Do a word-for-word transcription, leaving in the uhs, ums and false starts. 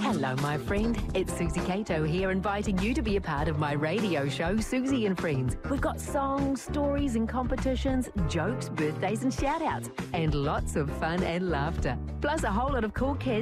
Hello, my friend. It's Susie Cato here, inviting you to be a part of my radio show, Susie and Friends. We've got songs, stories and competitions, jokes, birthdays and shout-outs, and lots of fun and laughter. Plus a whole lot of cool kids